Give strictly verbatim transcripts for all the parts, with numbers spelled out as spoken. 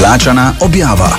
Plačana objava.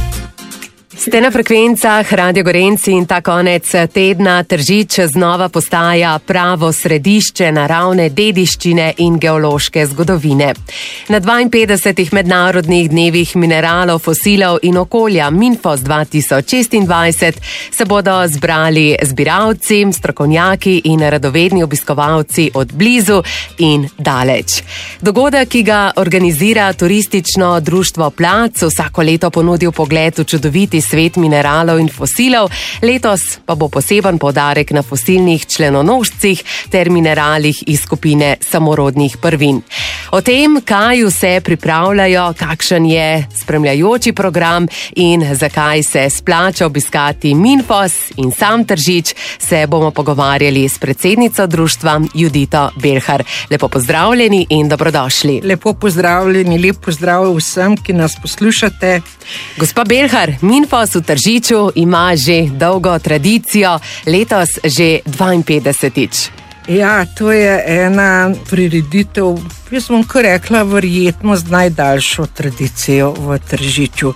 Ste na frekvencah Radio Gorenci in ta konec tedna Tržič znova postaja pravo središče naravne dediščine in geološke zgodovine. Na dvainpetdesetih mednarodnih dnevih mineralov, fosilov in okolja Minfos dva tisoč šestindvajset se bodo zbrali zbiralci, strokovnjaki in radovedni obiskovalci od blizu in daleč. Dogodek, ki ga organizira turistično društvo Plac, vsako leto ponudi pogled v čudoviti svet mineralov in fosilov, letos pa bo poseben poudarek na fosilnih členonožcih ter mineralih iz skupine samorodnih prvin. O tem, kaj vse pripravljajo, kakšen je spremljajoči program in zakaj se splača obiskati Minfos in sam Tržič, se bomo pogovarjali s predsednico društva Judito Belhar. Lepo pozdravljeni in dobrodošli. Lepo pozdravljeni, lep pozdrav vsem, ki nas poslušate. Gospa Belhar, Minfos v Tržiču ima že dolgo tradicijo, letos že dvainpetdesetič. Ja, to je ena prireditev, jaz bom kar rekla, verjetno z najdaljšo tradicijo v Tržiču.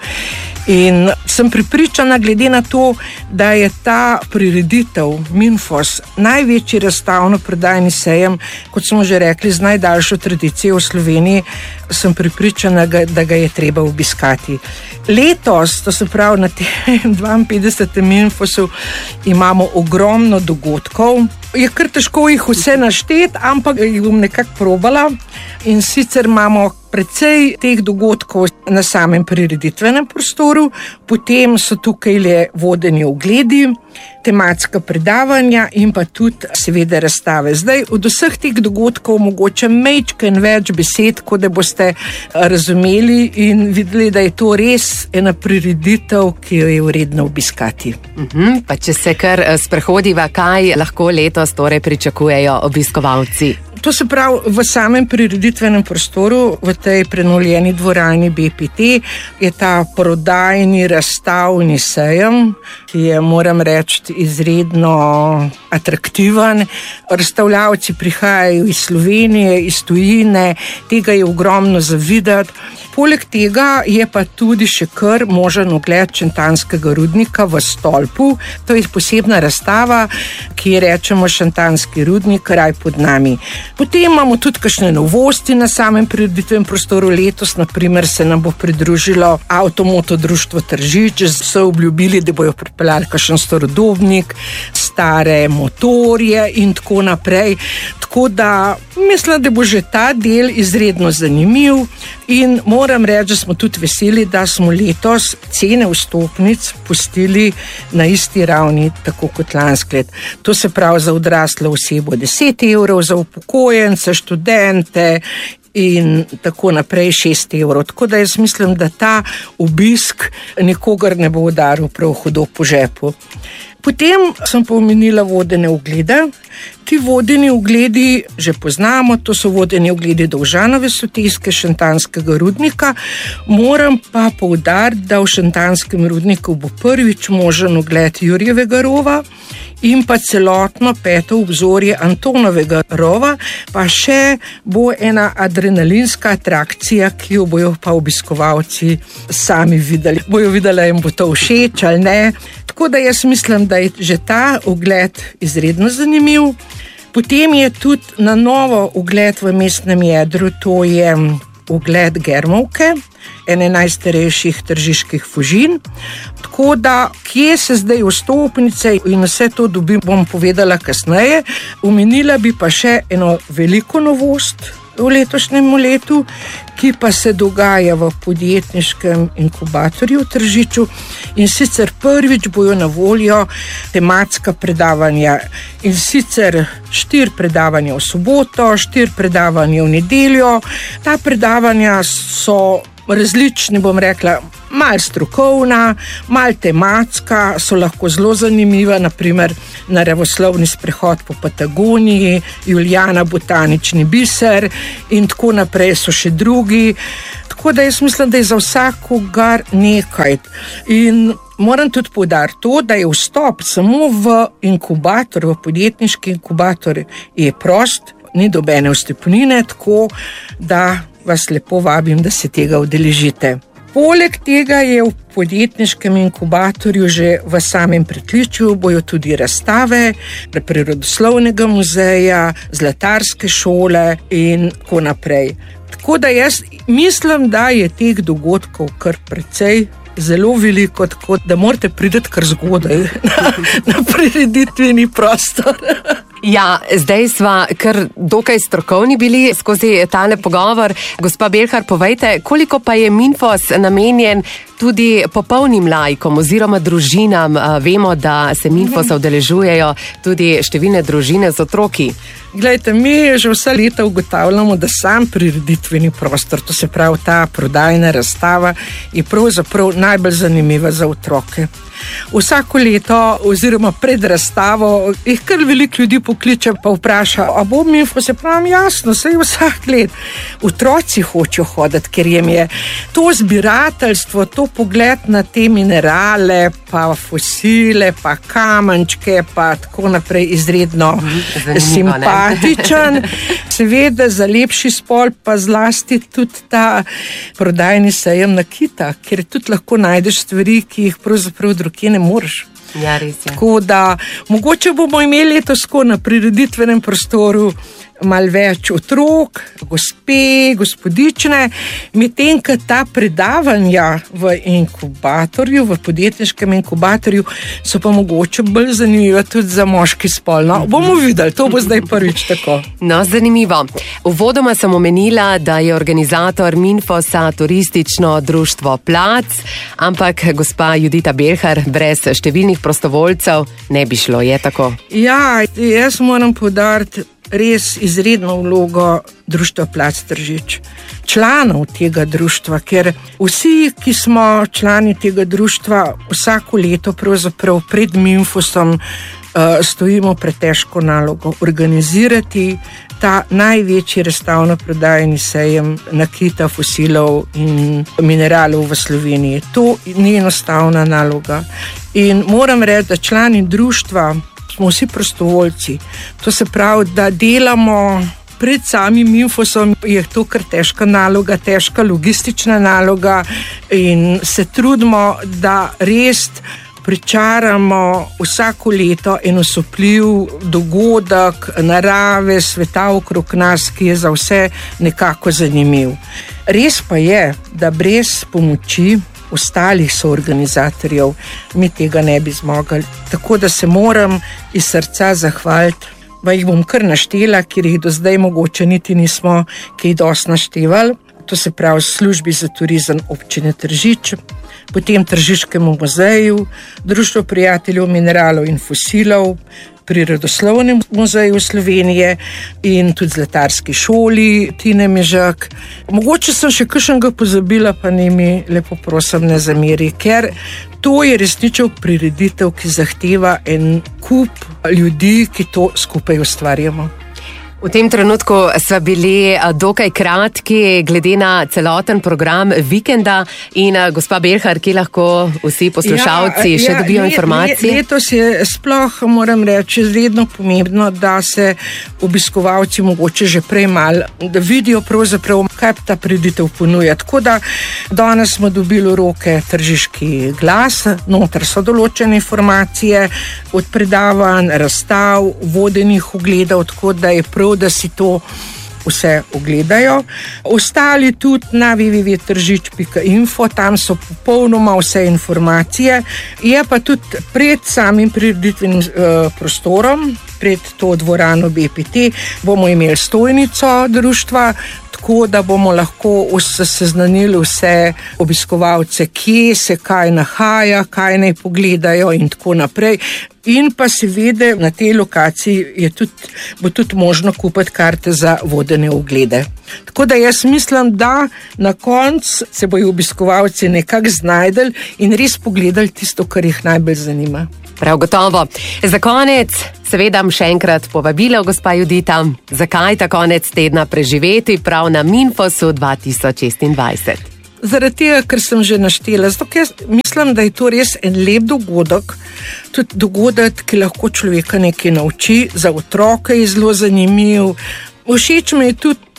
In sem prepričana, glede na to, da je ta prireditev Minfos največji razstavno-prodajni sejem, kot smo že rekli, z najdaljšo tradicijo v Sloveniji, sem prepričana, da ga je treba obiskati. Letos, to se pravi na tem dvainpetdesetem Minfosu, imamo ogromno dogodkov. Je kar težko jih vse našteti, ampak jih bom nekako probala. In sicer imamo precej teh dogodkov na samem prireditvenem prostoru, potem so tukaj le vodeni ogledi, tematska predavanja in pa tudi seveda razstave. Zdaj, od vseh teh dogodkov mogoče majčken več besed, ko da boste razumeli in videli, da je to res ena prireditev, ki jo je vredno obiskati. Uhum, pa če se kar sprehodiva, kaj lahko letos torej pričakujejo obiskovalci? To se pravi, v samem prireditvenem prostoru, v tej prenovljeni dvorani B P T, je ta prodajni razstavni sejem, ki je, moram reči, izredno atraktiven. Razstavljavci prihajajo iz Slovenije, iz tujine, tega je ogromno za videti. Poleg tega je pa tudi še kar možen ogled Šentanskega rudnika v Stolpu. To je posebna razstava, ki je rečemo Šentanski rudnik, raj pod nami. Potem imamo tudi kakšne novosti na samem prireditvenem prostoru. Letos, na primer, se nam bo pridružilo Avtomoto društvo Tržič, so obljubili, da bojo pripeljali kakšen starodobnik, stare motorje in tako naprej. Tako da mislim, da bo že ta del izredno zanimiv in moram reči, da smo tudi veseli, da smo letos cene vstopnic pustili na isti ravni, tako kot lansko let. To se pravi za odraslo osebo deset evrov, za upokojence, študente in tako naprej šest evrov. Tako da jaz mislim, da ta obisk nikogar ne bo udaril prav hudo po žepu. Potem sem pa omenila vodene oglede. Ti vodeni ogledi že poznamo, to so vodeni ogledi Dovžanove soteske, Šentanskega rudnika. Moram pa poudariti, da v Šentanskem rudniku bo prvič možen ogled Jurjevega rova in pa celotno peto obzorje Antonovega rova, pa še bo ena adrenalinska atrakcija, ki jo bojo pa obiskovalci sami videli. Bojo videli, jim bo to všeč ali ne. Tako da jaz mislim, da je že ta ogled izredno zanimiv. Potem je tudi na novo ogled v mestnem jedru, to je ogled Germovke, ene najstarejših tržiških fužin. Tako da, kje se zdaj vstopnice in vse to dobi, bom povedala kasneje. Omenila bi pa še eno veliko novost v letošnjem letu, ki pa se dogaja v podjetniškem inkubatorju v Tržiču, in sicer prvič bojo na voljo tematska predavanja, in sicer štiri predavanja v soboto, štiri predavanja v nedeljo. Ta predavanja so različni, bom rekla, malo strokovna, malo tematska, so lahko zelo zanimiva, naprimer naravoslovni sprehod po Patagoniji, Julijana botanični biser in tako naprej so še drugi. Tako da jaz mislim, da je za vsakogar nekaj. In moram tudi poudariti to, da je vstop samo v inkubator, v podjetniški inkubator je prost, ni dobene vstopnine, tako da vas lepo vabim, da se tega udeležite. Poleg tega je v podjetniškem inkubatorju že v samem pritličju bojo tudi razstave Prirodoslovnega muzeja, Zlatarske šole in tako naprej. Tako da jaz mislim, da je teh dogodkov kar precej, zelo veliko, tako da morate priti kar zgodaj na, na prireditveni prostor. Ja, zdaj sva kar dokaj strokovni bili skozi tale pogovor. Gospa Belhar, povejte, koliko pa je Minfos namenjen tudi popolnim laikom oziroma družinam? Vemo, da se Minfosa udeležujejo tudi številne družine z otroki. Glejte, mi že vse leta ugotavljamo, da sam prireditveni prostor, to se pravi ta prodajna razstava, je pravzaprav najbolj zanimiva za otroke. Vsako leto oziroma pred razstavo jih kar veliko ljudi pokliče pa vpraša, a bo Minfos, se pravi, jasno, saj vsak let. Otroci hočejo hoditi, ker jim je to zbirateljstvo, to pogled na te minerale, pa fosile, pa kamenčke, pa tako naprej izredno Zanimivo, simpatičen. Seveda za lepši spol pa zlasti tudi ta prodajni sejem nakita, ker tudi lahko najdeš stvari, ki jih pravzaprav drugje ne moreš. Ja, res je. Tako da mogoče bomo imeli letos na prireditvenem prostoru malo več otrok, gospe, gospodične, medtem ko ta predavanja v inkubatorju, v podjetniškem inkubatorju, so pa mogoče bolj zanimiva tudi za moški spol. No, bomo videli, to bo zdaj prvič tako. No, zanimivo. Uvodoma sem omenila, da je organizator Minfosa turistično društvo Plac, ampak gospa Judita Belhar, brez številnih prostovoljcev ne bi šlo, je tako? Ja, jaz moram poudariti res izredno vlogo društva Plac Tržič, članov tega društva, ker vsi, ki smo člani tega društva, vsako leto pravzaprav pred Minfosom uh, stojimo pred težko nalogo organizirati ta največji razstavno-prodajni sejem nakita, fosilov in mineralov v Sloveniji. To ni enostavna naloga. In moram reči, da člani društva smo vsi prostovoljci. To se pravi, da delamo pred samim Minfosom, je to kar težka naloga, težka logistična naloga in se trudimo, da res pričaramo vsako leto en osupljiv dogodek narave, sveta okrog nas, ki je za vse nekako zanimiv. Res pa je, da brez pomoči ostalih soorganizatorjev mi tega ne bi zmogli. Tako da se moram iz srca zahvaliti, pa jih bom kar naštela, ker jih do zdaj mogoče niti nismo kaj dosti naštevali. To se pravi službi za turizem občine Tržič, potem Tržiškemu muzeju, Društvo prijateljev mineralov in fosilov, Prirodoslovnem muzeju Slovenije in tudi Zlatarski šoli Tine Mežak. Mogoče sem še kakšnega pozabila, pa ne mi lepo prosim ne zameri, ker to je resnično prireditev, ki zahteva en kup ljudi, ki to skupaj ustvarjamo. V tem trenutku sva bili dokaj kratki glede na celoten program vikenda in gospa Belhar, ki lahko vsi poslušalci ja, še ja, dobijo let, informacije. Letos je sploh, moram reči, izredno pomembno, da se obiskovalci mogoče že prej malo, da vidijo pravzaprav, kaj ta prireditev ponuja. Tako da danes smo dobili v roke Tržiški glas, noter so določene informacije od predavanj, razstav, vodenih ogledov, tako da je prav, da si to vse ogledajo. Ostali tudi na w w w pika tržič pika info, tam so popolnoma vse informacije. Je pa tudi pred samim prireditvenim uh, prostorom, pred to dvorano B P T, bomo imeli stojnico društva, tako da bomo lahko seznanili vse obiskovalce, kje se kaj nahaja, kaj naj pogledajo in tako naprej. In pa seveda na tej lokaciji je tudi, bo tudi možno kupiti karte za vodene oglede. Tako da jaz mislim, da na koncu se bojo obiskovalci nekako znajdeli in res pogledali tisto, kar jih najbolj zanima. Prav gotovo. Za konec seveda še enkrat povabilo, gospa Judita, zakaj ta konec tedna preživeti prav na Minfosu dva tisoč šestindvajset? Zaradi tega, ker sem že naštela, zato ker mislim, da je to res en lep dogodek, tudi dogodek, ki lahko človeka nekaj nauči, za otroke je zelo zanimiv. Všeč mi je tudi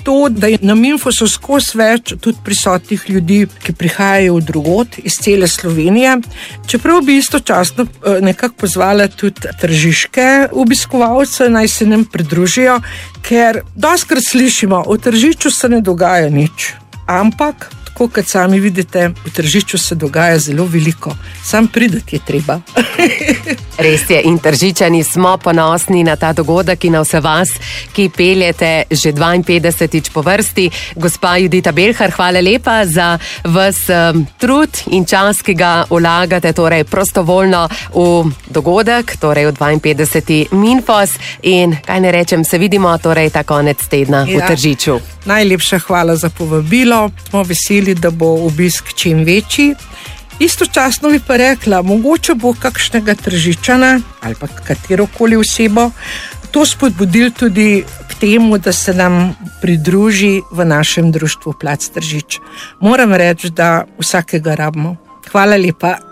to, da je na Minfosu skozi več tudi prisotnih ljudi, ki prihajajo od drugod iz cele Slovenije. Čeprav bi istočasno nekako pozvala tudi tržiške obiskovalce, naj se nam pridružijo, ker dostikrat slišimo, v Tržiču se ne dogaja nič. Ampak, tako kot sami vidite, v Tržiču se dogaja zelo veliko. Sam prideti je treba. Res je, in Tržičani smo ponosni na ta dogodek in na vse vas, ki peljete že dvainpetdesetič po vrsti. Gospa Judita Belhar, hvala lepa za vas um, trud in čas, ki ga vlagate torej prostovoljno v dogodek, torej v dvainpetdeseti Minfos. In kaj ne rečem, se vidimo torej ta konec tedna ja. v Tržiču. Najlepša hvala za povabilo. Smo veseli, da bo obisk čim večji. Istočasno bi pa rekla, mogoče bo kakšnega Tržičana ali pa katerokoli osebo to spodbudil tudi k temu, da se nam pridruži v našem društvu Plac Tržič. Moram reči, da vsakega rabimo. Hvala lepa.